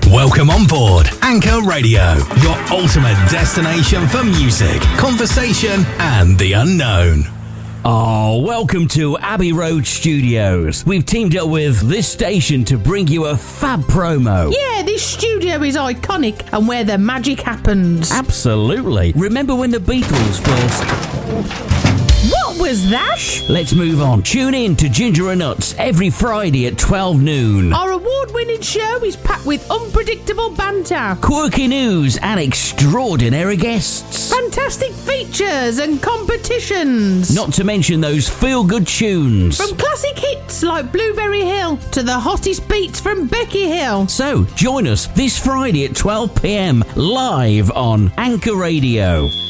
Welcome on board Anchor Radio, your ultimate destination for music, conversation, and the unknown. Oh, welcome to Abbey Road Studios. We've teamed up with this station to bring you a fab promo. Yeah, this studio is iconic and where the magic happens. Absolutely. Remember when the Beatles first... What was that? Let's move on. Tune in to Ginger and Nuts every Friday at 12 noon. Our award-winning show is packed with unpredictable banter, quirky news and extraordinary guests. Fantastic features and competitions. Not to mention those feel-good tunes. From classic hits like Blueberry Hill to the hottest beats from Becky Hill. So, join us this Friday at 12 p.m. live on Anchor Radio.